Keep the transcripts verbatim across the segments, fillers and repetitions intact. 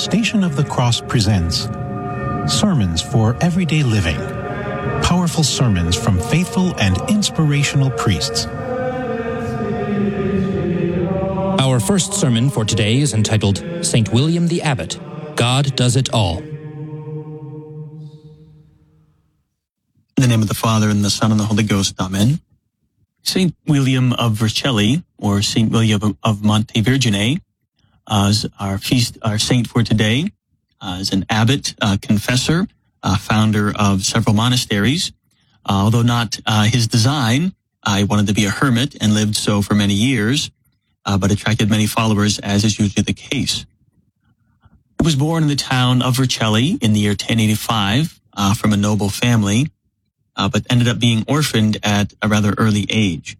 Station of the Cross presents Sermons for Everyday Living. Powerful sermons from faithful and inspirational priests. Our first sermon for today is entitled Saint William the Abbot, God Does It All. In the name of the Father, and the Son, and the Holy Ghost. Amen. Saint William of Vercelli, or Saint William of Montevergine, uh, is our feast, our saint for today, uh, is an abbot, uh, confessor, uh, founder of several monasteries. Uh, although not uh, his design, uh, he wanted to be a hermit and lived so for many years, uh, but attracted many followers, as is usually the case. He was born in the town of Vercelli in the year ten eighty-five uh, from a noble family, uh, but ended up being orphaned at a rather early age.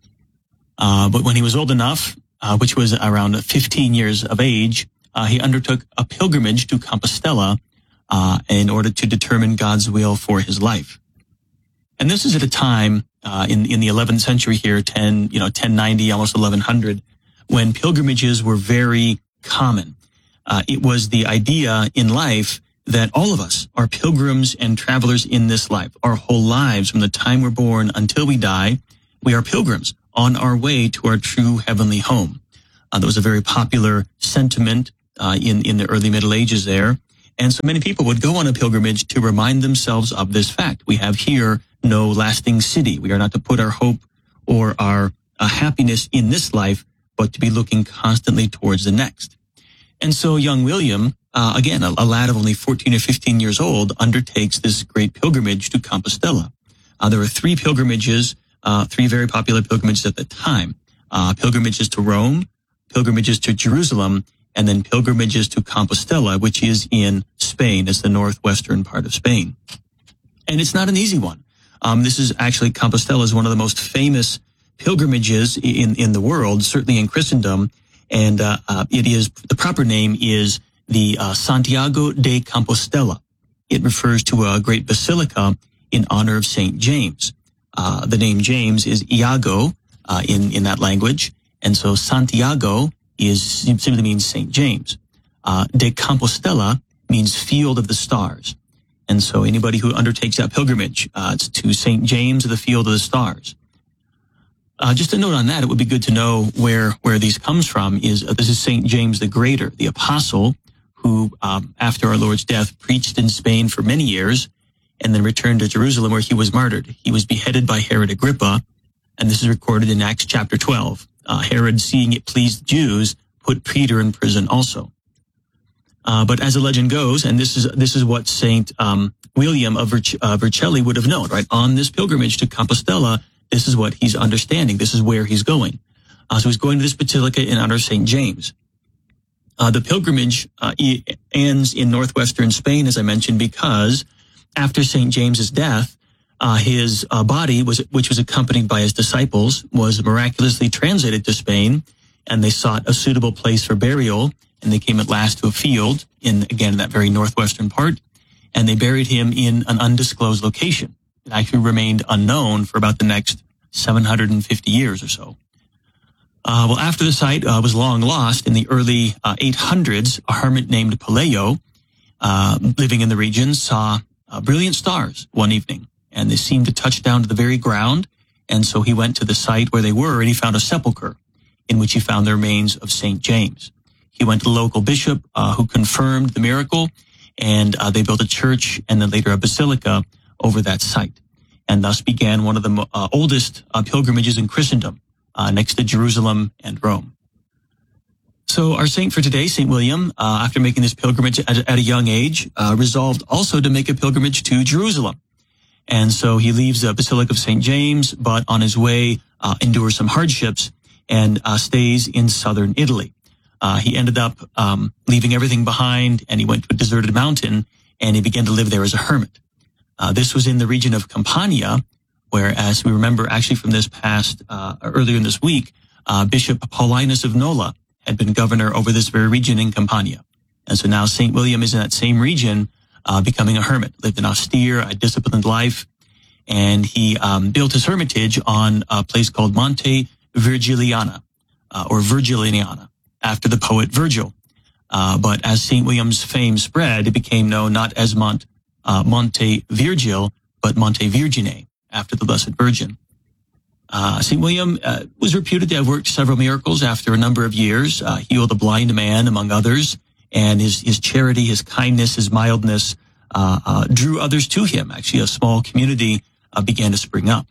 Uh, but when he was old enough, uh, which was around fifteen years of age, uh, he undertook a pilgrimage to Compostela uh, in order to determine God's will for his life. And this is at a time uh, in in the eleventh century here, ten you know ten ninety, almost eleven hundred, when pilgrimages were very common. Uh, it was the idea in life that all of us are pilgrims and travelers in this life. Our whole lives, from the time we're born until we die, we are pilgrims on our way to our true heavenly home. Uh, that was a very popular sentiment uh, in, in the early Middle Ages there. And so many people would go on a pilgrimage to remind themselves of this fact. We have here no lasting city. We are not to put our hope or our uh, happiness in this life, but to be looking constantly towards the next. And so young William, uh, again, a, a lad of only fourteen or fifteen years old, undertakes this great pilgrimage to Compostela. Uh, there were three pilgrimages, uh, three very popular pilgrimages at the time. Uh, pilgrimages to Rome, pilgrimages to Jerusalem, and then pilgrimages to Compostela, which is in Spain. It's the northwestern part of Spain. And it's not an easy one. Um, this is actually, Compostela is one of the most famous pilgrimages in, in the world, certainly in Christendom. And uh, uh, it is, the proper name is the uh, Santiago de Compostela. It refers to a great basilica in honor of Saint James. Uh, the name James is Iago uh, in, in that language. And so Santiago is simply means Saint James. Uh, de Compostela means field of the stars. And so anybody who undertakes that pilgrimage, uh, it's to Saint James of the field of the stars. Uh, just a note on that, it would be good to know where, where these comes from is, uh, this is Saint James the Greater, the apostle who, um, after our Lord's death, preached in Spain for many years and then returned to Jerusalem where he was martyred. He was beheaded by Herod Agrippa, and this is recorded in Acts chapter twelve. Uh, Herod, seeing it pleased the Jews, put Peter in prison also. Uh, but as the legend goes, and this is, this is what Saint, um, William of Verc- uh, Vercelli would have known, right? On this pilgrimage to Compostela, this is what he's understanding. This is where he's going. Uh, so he's going to this basilica in honor of Saint James. Uh, the pilgrimage uh, ends in northwestern Spain, as I mentioned, because after Saint James's death, uh, his uh, body, was, which was accompanied by his disciples, was miraculously translated to Spain, and they sought a suitable place for burial, and they came at last to a field in, again, in that very northwestern part, and they buried him in an undisclosed location. It actually remained unknown for about the next seven hundred fifty years or so. Uh, well, after the site uh, was long lost in the early uh, eight hundreds, a hermit named Pelayo, uh, living in the region, saw uh, brilliant stars one evening, and they seemed to touch down to the very ground. And so he went to the site where they were, and he found a sepulcher in which he found the remains of Saint James. He went to the local bishop uh, who confirmed the miracle, and uh, they built a church and then later a basilica over that site. And thus began one of the uh, oldest uh, pilgrimages in Christendom, uh, next to Jerusalem and Rome. So our saint for today, Saint William, uh, after making this pilgrimage at, at a young age, uh, resolved also to make a pilgrimage to Jerusalem. And so he leaves the Basilica of Saint James, but on his way uh, endures some hardships and uh, stays in southern Italy. Uh, he ended up um, leaving everything behind, and he went to a deserted mountain, and he began to live there as a hermit. Uh, this was in the region of Campania, where, as we remember actually from this past, uh, earlier in this week, uh, Bishop Paulinus of Nola had been governor over this very region in Campania. And so now Saint William is in that same region, uh, becoming a hermit, lived an austere, a disciplined life, and he um, built his hermitage on a place called Monte Virgiliana, uh, or Virgiliana, after the poet Virgil. Uh, but as Saint William's fame spread, it became known not as Mont, uh, Monte Virgil, but Monte Virgine, after the Blessed Virgin. Uh, Saint William uh, was reputed to have worked several miracles after a number of years, uh, healed a blind man, among others, and his, his charity, his kindness, his mildness uh, uh, drew others to him. Actually, a small community uh, began to spring up.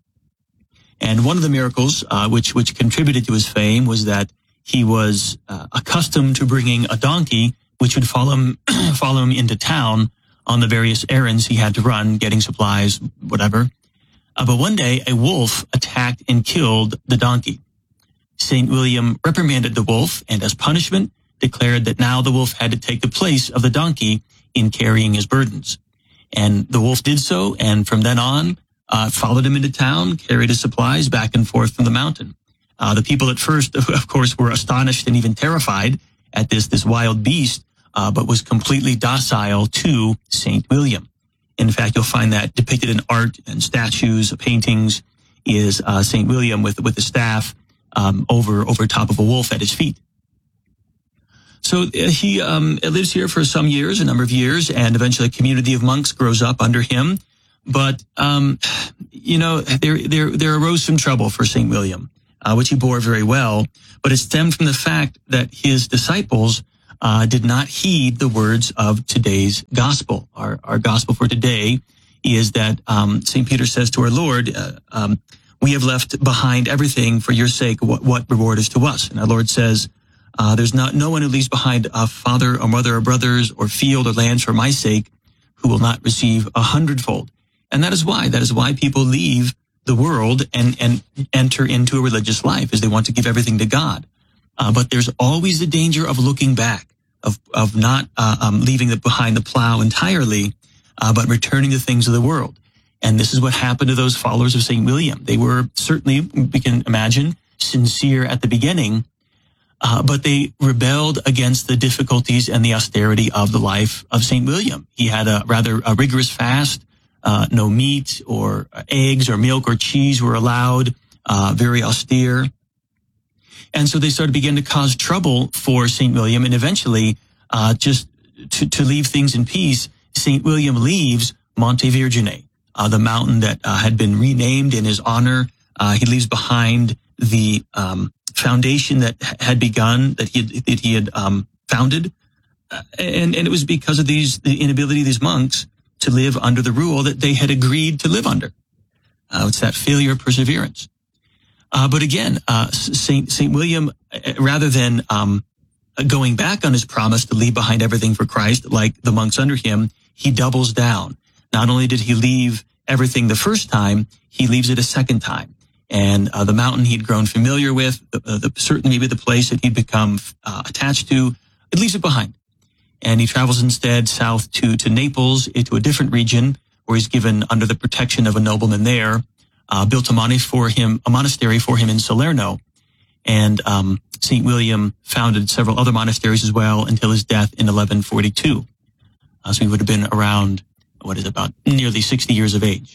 And one of the miracles uh, which which contributed to his fame was that he was uh, accustomed to bringing a donkey, which would follow him, follow him into town on the various errands he had to run, getting supplies, whatever. Uh, but one day, a wolf attacked and killed the donkey. Saint William reprimanded the wolf, and as punishment, declared that now the wolf had to take the place of the donkey in carrying his burdens. And the wolf did so, and from then on, uh, followed him into town, carried his supplies back and forth from the mountain. Uh, the people at first, of course, were astonished and even terrified at this, this wild beast, uh, but was completely docile to Saint William. In fact, you'll find that depicted in art and statues, paintings, is uh, Saint William with with the staff um, over over top of a wolf at his feet. So uh, he um, lives here for some years, a number of years, and eventually a community of monks grows up under him. But um, you know, there there there arose some trouble for Saint William, uh, which he bore very well. But it stemmed from the fact that his disciples Uh, did not heed the words of today's gospel. Our, our gospel for today is that um, Saint Peter says to our Lord, uh, um, we have left behind everything for your sake. What, what reward is to us? And our Lord says, uh, there's not no one who leaves behind a father or mother or brothers or field or lands for my sake who will not receive a hundredfold. And that is why. That is why people leave the world and, and enter into a religious life, is they want to give everything to God. Uh, but there's always the danger of looking back, of of not uh, um, leaving the, behind the plow entirely, uh, but returning to things of the world. And this is what happened to those followers of Saint William. They were certainly, we can imagine, sincere at the beginning, uh, but they rebelled against the difficulties and the austerity of the life of Saint William. He had a rather a rigorous fast. Uh, no meat or eggs or milk or cheese were allowed, uh, very austere. And so they started to begin to cause trouble for Saint William, and eventually, uh, just to, to leave things in peace, Saint William leaves Monte Virgine, uh, the mountain that uh, had been renamed in his honor. Uh, he leaves behind the um, foundation that had begun, that he had, that he had um, founded, uh, and and it was because of these the inability of these monks to live under the rule that they had agreed to live under. Uh, it's that failure of perseverance. Uh, but again, uh, Saint Saint William, rather than um, going back on his promise to leave behind everything for Christ, like the monks under him, he doubles down. Not only did he leave everything the first time, he leaves it a second time. And uh, the mountain he'd grown familiar with, the, the, certainly maybe the place that he'd become uh, attached to, it leaves it behind. And he travels instead south to to Naples, into a different region, where he's given under the protection of a nobleman there. Uh, built a, mon- for him, a monastery for him in Salerno. And um, Saint William founded several other monasteries as well until his death in eleven forty-two. Uh, so he would have been around, what is it, about nearly sixty years of age.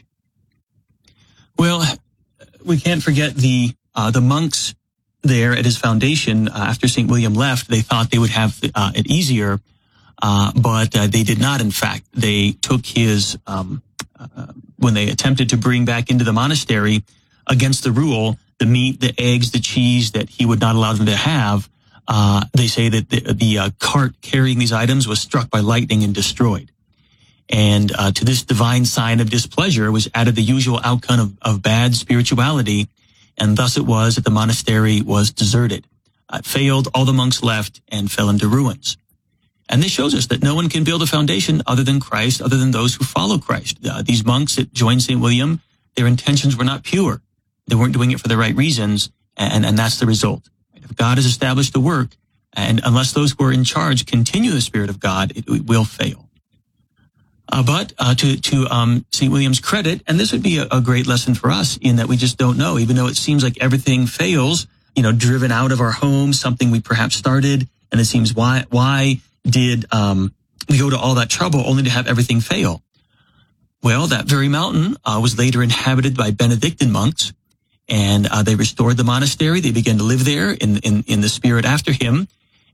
Well, we can't forget the uh, the monks there at his foundation. Uh, after Saint William left, they thought they would have uh, it easier, uh, but uh, they did not, in fact. They took his... Um, Uh, when they attempted to bring back into the monastery, against the rule, the meat, the eggs, the cheese that he would not allow them to have, uh, they say that the, the uh, cart carrying these items was struck by lightning and destroyed. And uh, to this divine sign of displeasure was added the usual outcome of, of bad spirituality, and thus it was that the monastery was deserted. Uh, it failed, all the monks left, and fell into ruins. And this shows us that no one can build a foundation other than Christ, other than those who follow Christ. Uh, these monks that joined Saint William, their intentions were not pure. They weren't doing it for the right reasons, and, and that's the result. If God has established the work, and unless those who are in charge continue the Spirit of God, it, it will fail. Uh, but uh, to, to um, Saint William's credit, and this would be a, a great lesson for us in that we just don't know, even though it seems like everything fails, you know, driven out of our homes, something we perhaps started, and it seems why, why, did um, we go to all that trouble only to have everything fail? Well, that very mountain uh, was later inhabited by Benedictine monks, and uh, they restored the monastery. They began to live there in, in, in the spirit after him.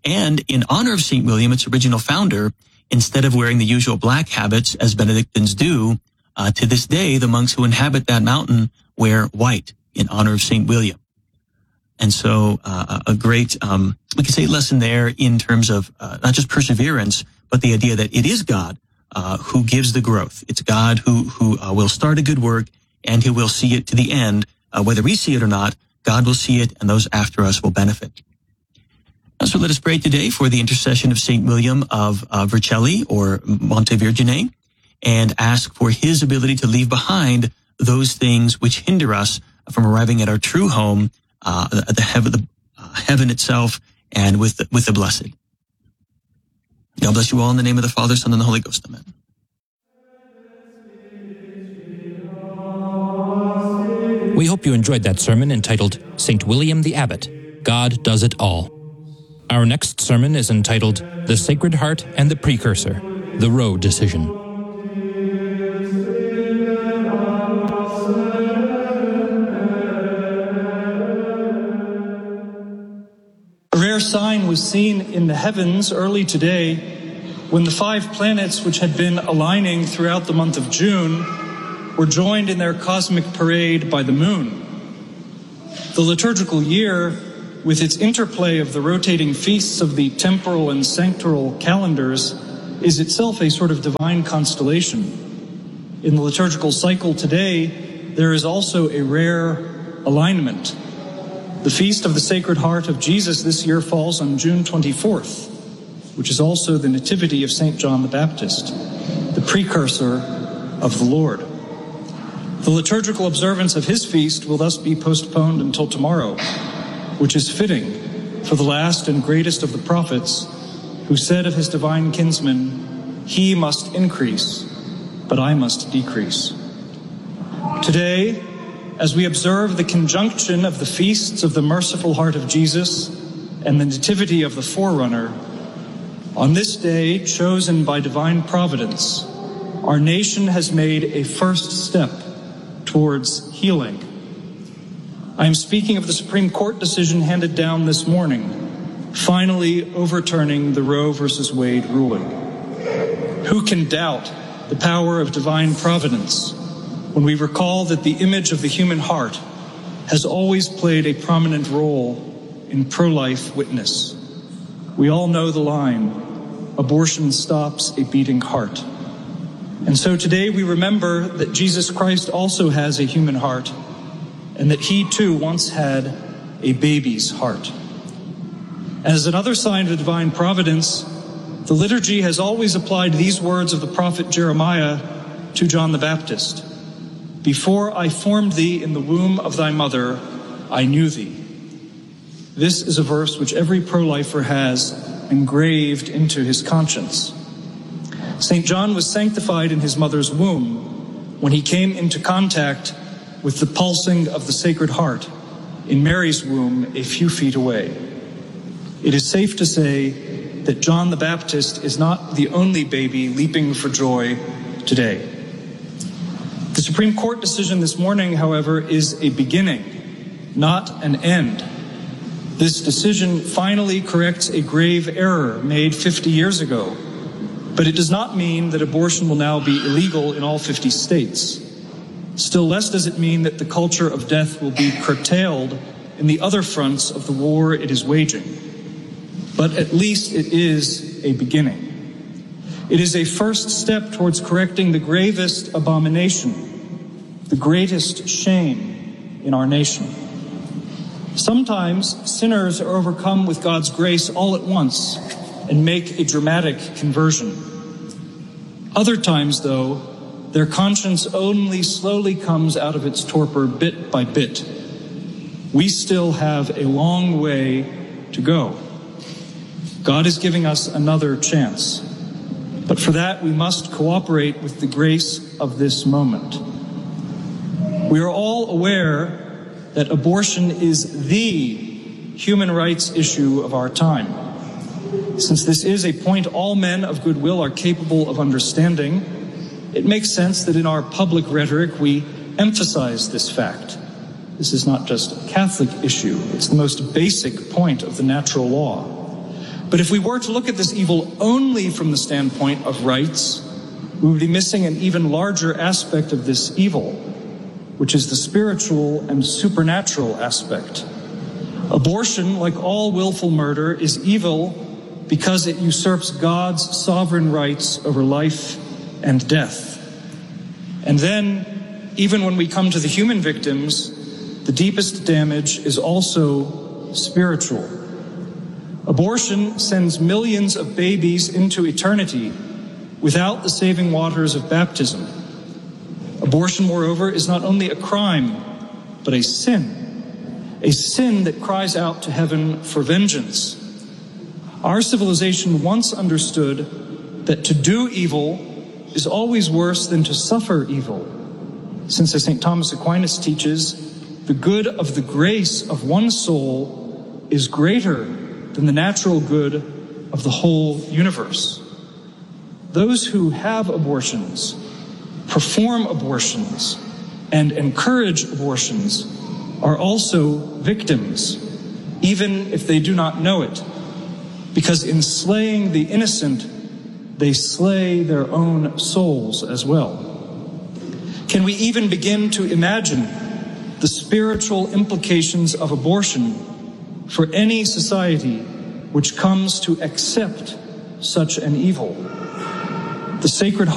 And in honor of Saint William, its original founder, instead of wearing the usual black habits as Benedictines do, uh, to this day, the monks who inhabit that mountain wear white in honor of Saint William. And so uh, a great, um, we could say, lesson there in terms of uh, not just perseverance, but the idea that it is God uh, who gives the growth. It's God who who uh, will start a good work and who will see it to the end. Uh, whether we see it or not, God will see it, and those after us will benefit. So let us pray today for the intercession of Saint William of uh, Vercelli, or Montevergine, and ask for his ability to leave behind those things which hinder us from arriving at our true home, uh, at the heaven, the uh, heaven itself, and with the, with the blessed. God bless you all in the name of the Father, Son, and the Holy Ghost. Amen. We hope you enjoyed that sermon entitled Saint William the Abbot, God Does It All. Our next sermon is entitled The Sacred Heart and the Precursor, the Roe Decision. A rare sign was seen in the heavens early today when the five planets which had been aligning throughout the month of June were joined in their cosmic parade by the moon. The liturgical year, with its interplay of the rotating feasts of the temporal and sanctoral calendars, is itself a sort of divine constellation. In the liturgical cycle today, there is also a rare alignment. The Feast of the Sacred Heart of Jesus this year falls on June twenty-fourth, which is also the Nativity of Saint John the Baptist, the precursor of the Lord. The liturgical observance of his feast will thus be postponed until tomorrow, which is fitting for the last and greatest of the prophets, who said of his divine kinsman, "He must increase, but I must decrease." Today, as we observe the conjunction of the feasts of the Merciful Heart of Jesus and the Nativity of the Forerunner, on this day, chosen by divine providence, our nation has made a first step towards healing. I am speaking of the Supreme Court decision handed down this morning, finally overturning the Roe versus Wade ruling. Who can doubt the power of divine providence when we recall that the image of the human heart has always played a prominent role in pro-life witness? We all know the line, abortion stops a beating heart. And so today we remember that Jesus Christ also has a human heart, and that he too once had a baby's heart. As another sign of divine providence, the liturgy has always applied these words of the prophet Jeremiah to John the Baptist. "Before I formed thee in the womb of thy mother, I knew thee." This is a verse which every pro-lifer has engraved into his conscience. Saint John was sanctified in his mother's womb when he came into contact with the pulsing of the Sacred Heart in Mary's womb a few feet away. It is safe to say that John the Baptist is not the only baby leaping for joy today. The Supreme Court decision this morning, however, is a beginning, not an end. This decision finally corrects a grave error made fifty years ago, but it does not mean that abortion will now be illegal in all fifty states. Still less does it mean that the culture of death will be curtailed in the other fronts of the war it is waging. But at least it is a beginning. It is a first step towards correcting the gravest abomination, the greatest shame in our nation. Sometimes sinners are overcome with God's grace all at once and make a dramatic conversion. Other times, though, their conscience only slowly comes out of its torpor bit by bit. We still have a long way to go. God is giving us another chance. But for that, we must cooperate with the grace of this moment. We are all aware that abortion is the human rights issue of our time. Since this is a point all men of goodwill are capable of understanding, it makes sense that in our public rhetoric we emphasize this fact. This is not just a Catholic issue, it's the most basic point of the natural law. But if we were to look at this evil only from the standpoint of rights, we would be missing an even larger aspect of this evil, which is the spiritual and supernatural aspect. Abortion, like all willful murder, is evil because it usurps God's sovereign rights over life and death. And then, even when we come to the human victims, the deepest damage is also spiritual. Abortion sends millions of babies into eternity without the saving waters of baptism. Abortion, moreover, is not only a crime, but a sin, a sin that cries out to heaven for vengeance. Our civilization once understood that to do evil is always worse than to suffer evil, since, as Saint Thomas Aquinas teaches, the good of the grace of one soul is greater than the natural good of the whole universe. Those who have abortions, perform abortions, and encourage abortions are also victims, even if they do not know it, because in slaying the innocent, they slay their own souls as well. Can we even begin to imagine the spiritual implications of abortion for any society which comes to accept such an evil? The Sacred